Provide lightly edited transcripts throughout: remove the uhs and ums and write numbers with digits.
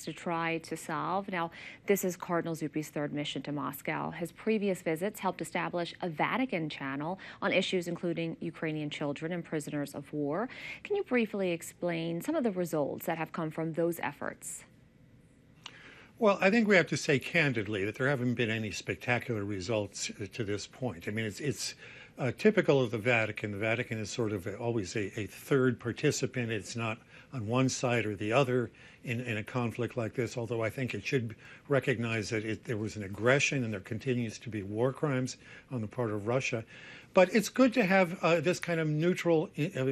to try to solve. Now, this is Cardinal Zuppi's third mission to Moscow. His previous visits helped establish a Vatican channel on issues including Ukrainian children and prisoners of war. Can you briefly explain some of the results that have come from those efforts? Well, I think we have to say candidly that there haven't been any spectacular results to this point. I mean, it's typical of the Vatican. The Vatican is sort of always a third participant. It's not on one side or the other in a conflict like this, although I think it should recognize that there was an aggression and there continues to be war crimes on the part of Russia. But it's good to have this kind of neutral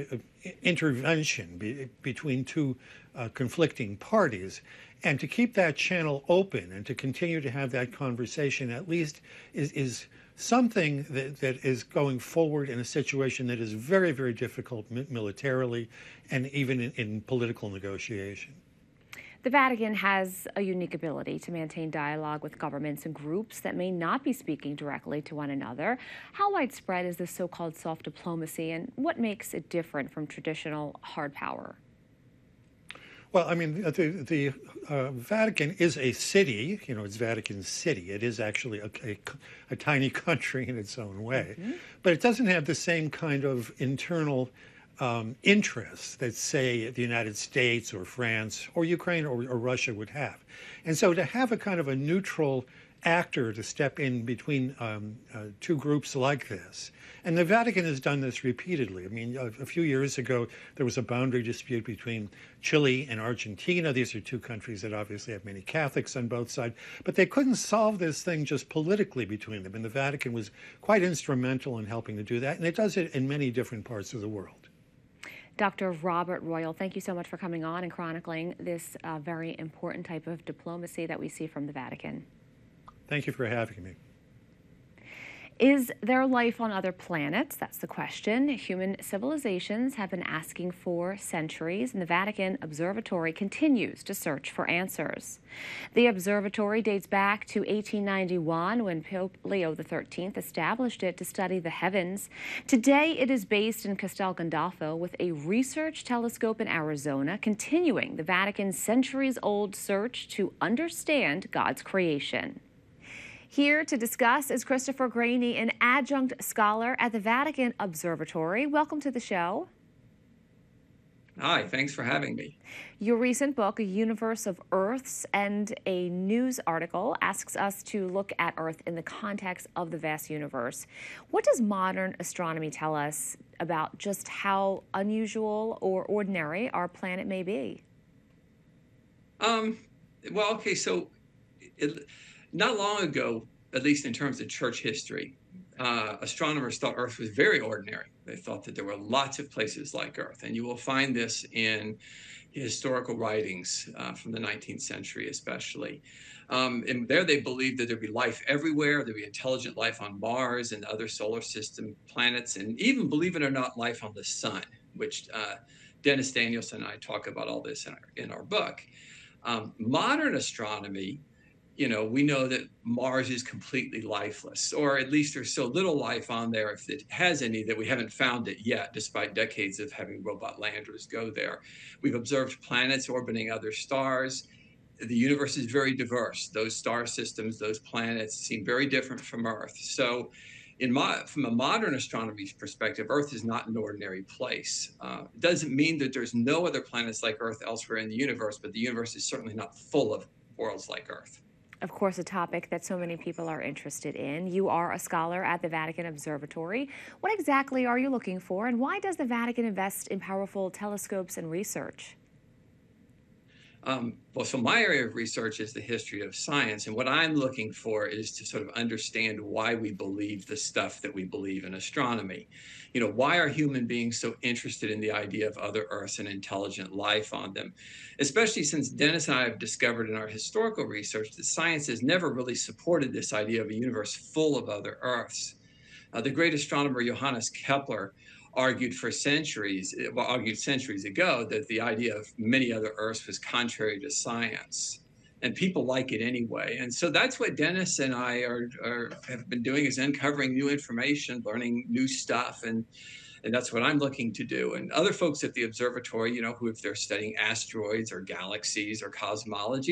intervention between two conflicting parties. And to keep that channel open and to continue to have that conversation at least is something that is going forward in a situation that is very, very difficult militarily and even in political negotiation. The Vatican has a unique ability to maintain dialogue with governments and groups that may not be speaking directly to one another. How widespread is this so-called soft diplomacy, and what makes it different from traditional hard power? Well, I mean, the Vatican is a city, it's Vatican City. It is actually a tiny country in its own way, but it doesn't have the same kind of internal interests that, say, the United States or France or Ukraine or Russia would have. And so to have a kind of a neutral actor to step in between two groups like this. And the Vatican has done this repeatedly. I mean, a few years ago, there was a boundary dispute between Chile and Argentina. These are two countries that obviously have many Catholics on both sides, but they couldn't solve this thing just politically between them. And the Vatican was quite instrumental in helping to do that. And it does it in many different parts of the world. Dr. Robert Royal, thank you so much for coming on and chronicling this very important type of diplomacy that we see from the Vatican. Thank you for having me. Is there life on other planets? That's the question human civilizations have been asking for centuries, and the Vatican Observatory continues to search for answers. The observatory dates back to 1891 when Pope Leo XIII established it to study the heavens. Today, it is based in Castel Gandolfo with a research telescope in Arizona, continuing the Vatican's centuries-old search to understand God's creation. Here to discuss is Christopher Graney, an adjunct scholar at the Vatican Observatory. Welcome to the show. Hi, thanks for having me. Your recent book, A Universe of Earths, and a news article asks us to look at Earth in the context of the vast universe. What does modern astronomy tell us about just how unusual or ordinary our planet may be? Not long ago, at least in terms of church history, astronomers thought Earth was very ordinary. They thought that there were lots of places like Earth, and you will find this in historical writings from the 19th century especially. And there they believed that there'd be life everywhere, there'd be intelligent life on Mars and other solar system planets, and even, believe it or not, life on the sun, which Dennis Danielson and I talk about all this in our book. Modern astronomy, we know that Mars is completely lifeless, or at least there's so little life on there, if it has any, that we haven't found it yet, despite decades of having robot landers go there. We've observed planets orbiting other stars. The universe is very diverse. Those star systems, those planets seem very different from Earth. So from a modern astronomy's perspective, Earth is not an ordinary place. It doesn't mean that there's no other planets like Earth elsewhere in the universe, but the universe is certainly not full of worlds like Earth. Of course, a topic that so many people are interested in. You are a scholar at the Vatican Observatory. What exactly are you looking for, and why does the Vatican invest in powerful telescopes and research? So my area of research is the history of science, and what I'm looking for is to sort of understand why we believe the stuff that we believe in astronomy. Why are human beings so interested in the idea of other Earths and intelligent life on them? Especially since Dennis and I have discovered in our historical research that science has never really supported this idea of a universe full of other Earths. The great astronomer Johannes Kepler argued centuries ago that the idea of many other Earths was contrary to science, and people like it anyway. And so that's what Dennis and I have been doing, is uncovering new information, learning new stuff, and that's what I'm looking to do. And other folks at the observatory, who if they're studying asteroids or galaxies or cosmology,